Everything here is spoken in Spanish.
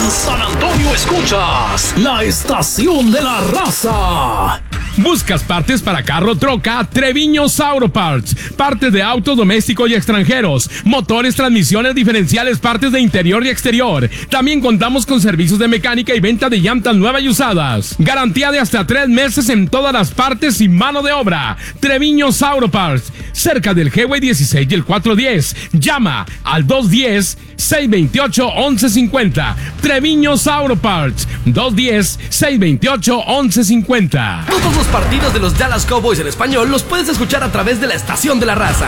En San Antonio escuchas la estación de la raza. ¿Buscas partes para carro, troca? Treviño Sauro Parts. Partes de autos domésticos y extranjeros. Motores, transmisiones, diferenciales, partes de interior y exterior. También contamos con servicios de mecánica y venta de llantas nuevas y usadas. Garantía de hasta 3 meses en todas las partes y mano de obra. Treviño Sauro Parts. Cerca del Highway 16 y el 410. Llama al 210-628-1150. Treviño Sauro Parts. 210-628-1150. Todos los partidos de los Dallas Cowboys en español los puedes escuchar a través de la estación de la raza.